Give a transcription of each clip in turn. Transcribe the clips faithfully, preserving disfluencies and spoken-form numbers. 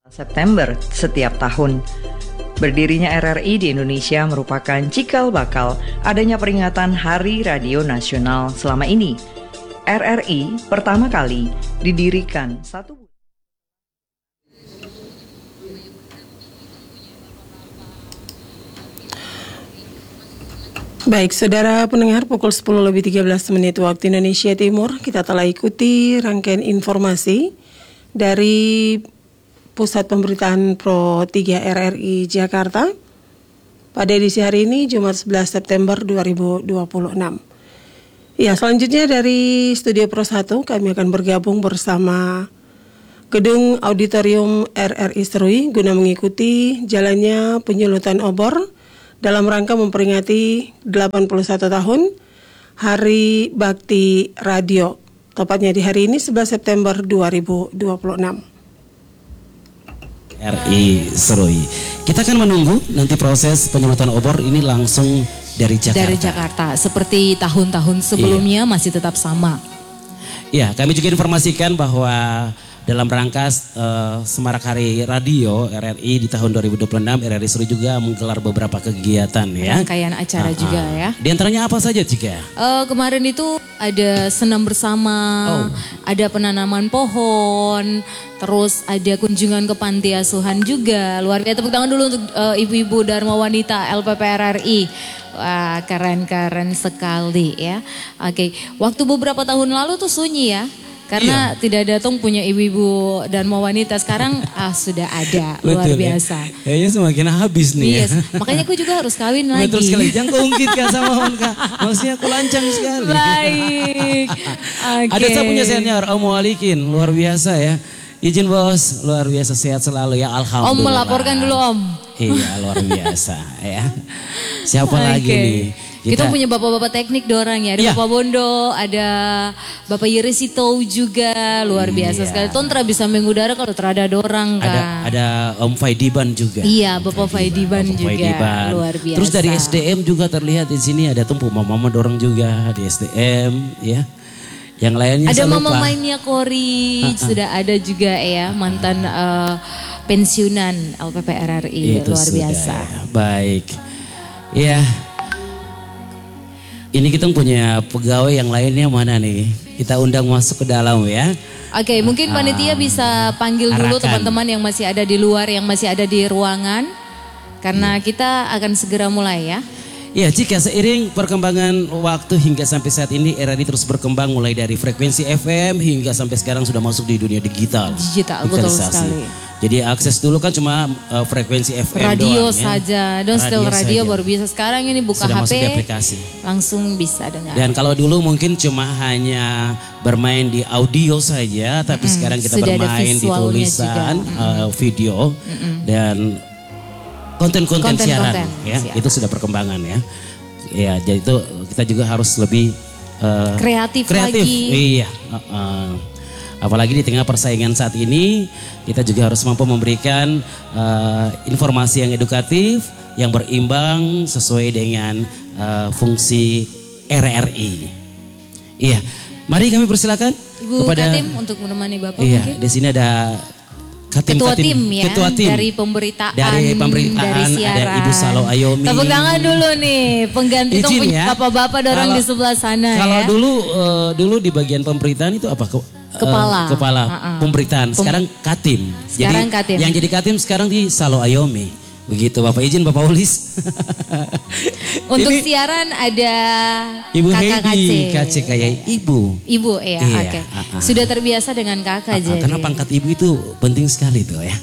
September setiap tahun. Berdirinya R R I di Indonesia merupakan cikal bakal adanya peringatan Hari Radio Nasional selama ini. R R I pertama kali didirikan satu Baik, saudara pendengar, pukul sepuluh lebih tiga belas menit waktu Indonesia Timur, kita telah ikuti rangkaian informasi dari Pusat Pemberitaan Pro tiga R R I Jakarta pada edisi hari ini, Jumat sebelas September dua ribu dua puluh enam. Ya, selanjutnya dari Studio Pro satu kami akan bergabung bersama Gedung Auditorium R R I Serui guna mengikuti jalannya penyulutan obor dalam rangka memperingati delapan puluh satu tahun Hari Bakti Radio, tepatnya di hari ini sebelas September dua ribu dua puluh enam. R I Serui. Kita akan menunggu nanti proses penyulutan obor ini langsung dari Jakarta. Dari Jakarta, seperti tahun-tahun sebelumnya iya. Masih tetap sama. Ya, kami juga informasikan bahwa dalam rangka uh, Semarak Hari Radio R R I di tahun dua ribu dua puluh enam, R R I Serui juga menggelar beberapa kegiatan ya. Rangkaian acara uh-huh. juga ya. Di antaranya apa saja, Cika? Uh, kemarin itu ada senam bersama, oh. ada penanaman pohon, terus ada kunjungan ke panti asuhan juga. Luar biasa, tepuk tangan dulu untuk uh, ibu-ibu Dharma Wanita L P P R R I. Wah, keren-keren sekali ya. Oke, waktu beberapa tahun lalu tuh sunyi ya. Karena iya. tidak datang punya ibu-ibu dan mau wanita, sekarang ah sudah ada. Luar betul, biasa ya? Kayaknya semakin habis nih yes. ya. Makanya aku juga harus kawin lagi. Betul sekali, jangan keungkit Kak sama Kak. Maksudnya aku lancang sekali. Baik okay. Ada saya punya senior Om Walikin, luar biasa ya. Izin bos, luar biasa, sehat selalu ya, alhamdulillah. Om melaporkan dulu Om. Iya, luar biasa ya. Siapa okay. lagi nih? Kita, kita punya bapak-bapak teknik dorang ya, ada ya. Bapak Bondo, ada Bapak Yerisito juga, luar biasa iya. sekali. Tontra bisa mengudara kalau terada dorang kan. Ada, ada Om Faidiban juga. Iya, Bapak Faidiban juga, Faidiban. Luar biasa. Terus dari S D M juga terlihat di sini ada tumpu mama-mama dorang juga di S D M ya. Yang lainnya ada Mama Mainia Kori, uh-uh. sudah ada juga ya, mantan uh, pensiunan L P P R R I, itu luar sudah, biasa. Ya. Baik, ya. Ini kita punya pegawai yang lainnya mana nih? Kita undang masuk ke dalam ya. Oke, okay, mungkin panitia uh, bisa panggil arakan. Dulu teman-teman yang masih ada di luar, yang masih ada di ruangan. Karena hmm. kita akan segera mulai ya. Ya, jika seiring perkembangan waktu hingga sampai saat ini R R I terus berkembang mulai dari frekuensi F M hingga sampai sekarang sudah masuk di dunia digital. Digital, betul sekali. Jadi akses dulu kan cuma uh, frekuensi F M radio doang, saja, ya. dan setel radio baru bisa. Sekarang ini buka sudah H P, aplikasi. Langsung bisa dengar. Dan kalau dulu mungkin cuma hanya bermain di audio saja, tapi mm-hmm. sekarang kita sudah bermain di tulisan, uh, video, mm-hmm. dan konten-konten siaran konten, ya siap. Itu sudah perkembangan ya. Ya, jadi itu kita juga harus lebih uh, kreatif, kreatif lagi. Iya, uh, uh. apalagi di tengah persaingan saat ini, kita juga harus mampu memberikan uh, informasi yang edukatif, yang berimbang sesuai dengan uh, fungsi R R I. Iya, mari kami persilakan Ibu kepada Katim untuk menemani Bapak. Iya, mungkin. Di sini ada Katim, ketua Katim, tim ya, ketua tim. dari pemberitaan, dari pemberitaan dari siaran. Ada Ibu Salo Ayomi. Tepuk tangan dulu nih, pengganti tong ya. Bapak-bapak dorang kalau, di sebelah sana kalau ya. Kalau dulu uh, dulu di bagian pemberitaan itu apa? Ke, kepala. Uh, kepala uh-uh. pemberitaan. Sekarang Katim. Sekarang jadi Katim. Yang jadi Katim sekarang di Salo Ayomi. Begitu Bapak, izin Bapak Ulis. Untuk ini, siaran ada Ibu kakak Heidi, kakak kayak ibu. Ibu ya, iya, oke. Okay. Uh-uh. Sudah terbiasa dengan kakak uh-uh, jadi. Karena pangkat ibu itu penting sekali tuh ya.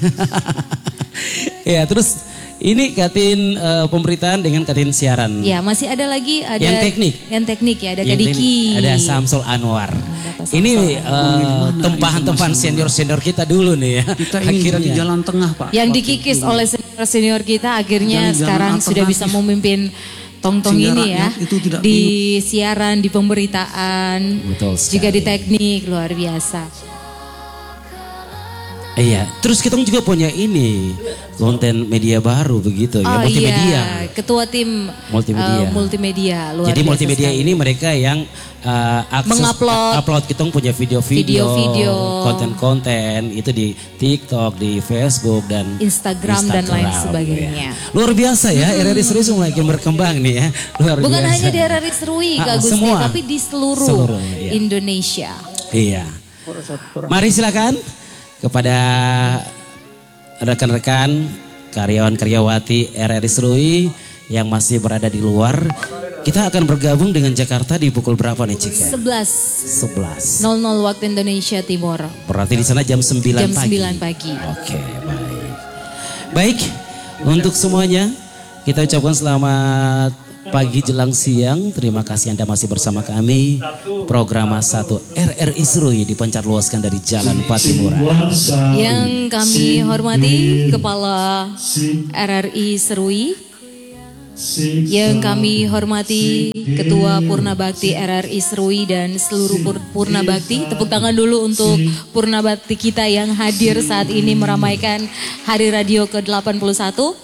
Ya, terus ini Katin uh, pemberitaan dengan Katin siaran. Ya, masih ada lagi ada yang teknik. Yang teknik ya, ada yang Kadiki. Ada Samsul Anwar. Hmm, ini uh, tempahan-tempahan senior-senior kita dulu nih ya. Kita ingin jadi jalan tengah Pak. Yang dikikis dulu oleh senior-senior kita akhirnya jalan sekarang sudah bisa memimpin tong-tong ini ya. Di siaran, di pemberitaan, juga di teknik, luar biasa. Iya, terus kita juga punya ini konten media baru begitu ya, oh, multimedia. Iya. Ketua tim multimedia. Uh, multimedia luar Jadi multimedia sekali. ini mereka yang uh, akses mengupload upload kita punya video-video, konten-konten itu di TikTok, di Facebook dan Instagram, Instagram dan lain sebagainya. Ya. Luar biasa ya, R R I Serui semakin berkembang nih ya. Luar Bukan biasa. hanya di R R I Serui Kak Gusti, semua. tapi di seluruh, seluruh ya. Indonesia. Iya. Mari silakan kepada rekan-rekan karyawan-karyawati R R I Serui yang masih berada di luar, kita akan bergabung dengan Jakarta di pukul berapa nih Cika? sebelas. sebelas. nol nol waktu Indonesia Timur. Berarti di sana jam sembilan jam pagi. sembilan pagi. Oke, baik. Baik, untuk semuanya kita ucapkan selamat pagi jelang siang. Terima kasih Anda masih bersama kami. Program satu R R I Serui dipancar luaskan dari Jalan Patimura. Yang kami hormati Kepala R R I Serui, yang kami hormati Ketua Purna Bakti R R I Serui dan seluruh Pur Purna Bakti. Tepuk tangan dulu untuk Purna Bakti kita yang hadir saat ini meramaikan Hari Radio ke delapan puluh satu.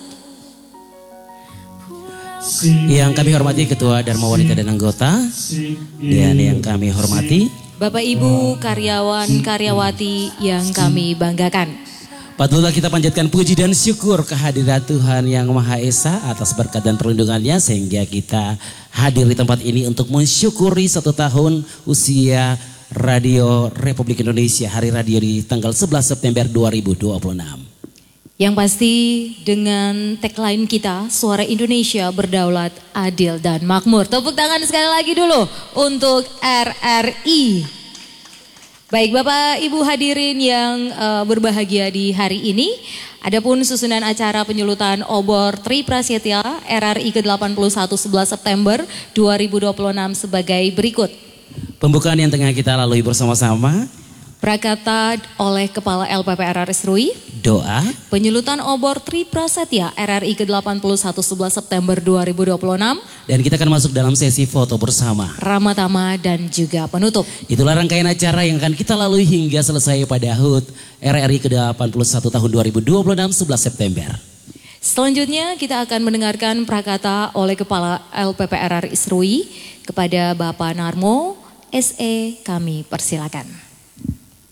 Yang kami hormati Ketua Dharma Wanita dan Anggota, dan yang kami hormati Bapak Ibu karyawan karyawati yang kami banggakan. Patutlah kita panjatkan puji dan syukur kehadirat Tuhan Yang Maha Esa atas berkat dan perlindungannya sehingga kita hadir di tempat ini untuk mensyukuri satu tahun usia Radio Republik Indonesia, Hari Radio di tanggal sebelas September dua ribu dua puluh enam. Yang pasti dengan tagline kita, Suara Indonesia Berdaulat, Adil dan Makmur. Tepuk tangan sekali lagi dulu untuk R R I. Baik Bapak Ibu hadirin yang uh, berbahagia di hari ini. Adapun susunan acara penyulutan obor Tri Prasetya R R I ke delapan puluh satu sebelas September dua ribu dua puluh enam sebagai berikut. Pembukaan yang tengah kita lalui bersama-sama. Prakata oleh Kepala L P P R R I Serui. Doa. Penyulutan obor Tri Prasetya R R I ke delapan puluh satu sebelas September dua ribu dua puluh enam. Dan kita akan masuk dalam sesi foto bersama. Ramatama dan juga penutup. Itulah rangkaian acara yang akan kita lalui hingga selesai pada H U T R R I ke delapan puluh satu tahun dua ribu dua puluh enam sebelas September. Selanjutnya kita akan mendengarkan prakata oleh Kepala L P P R R I Serui kepada Bapak Narmo S E, kami persilakan.